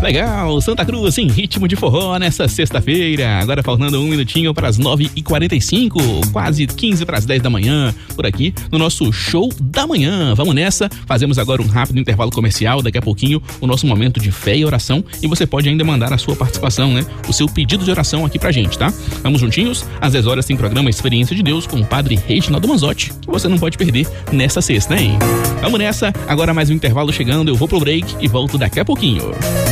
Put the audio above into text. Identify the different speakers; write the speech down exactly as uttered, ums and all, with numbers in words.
Speaker 1: Legal, Santa Cruz em ritmo de forró nessa sexta-feira. Agora faltando um minutinho para as nove e quarenta e cinco, quase quinze para as dez da manhã, por aqui no nosso show da manhã. Vamos nessa, fazemos agora um rápido intervalo comercial, daqui a pouquinho o nosso momento de fé e oração, e você pode ainda mandar a sua participação, né? O seu pedido de oração aqui pra gente, tá? Vamos juntinhos, às dez horas tem programa Experiência de Deus com o padre Reginaldo Manzotti, que você não pode perder nessa sexta, hein? Vamos nessa, agora mais um intervalo chegando, eu vou pro break e volto daqui a pouquinho.